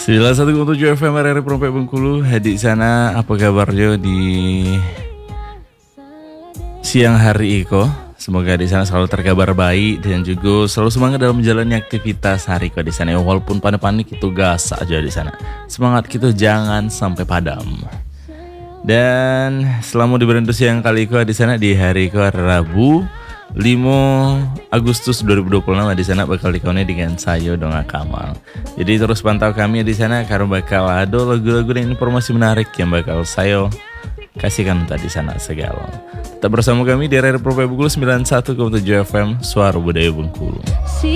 91,7 FM RRI Prompek Bengkulu. Di sana apa kabarnya di siang hari Iko? Semoga di sana selalu terkabar baik dan juga selalu semangat dalam menjalani aktivitas hari Iko di sana. Ya, walaupun panik itu gas aja di sana. Semangat kita jangan sampai padam. Dan selama di berhenti siang kali Iko di sana di hari Iko Rabu 5 Agustus 2026 di sana bakal dikauni dengan saya Donga Kamal. Jadi terus pantau kami di sana karena bakal ada lagu-lagu dan informasi menarik yang bakal saya kasihkan tadi sana segala. Tetap bersama kami di RRI Prompek Bengkulu 91,7 FM Suara Budaya Bengkulu.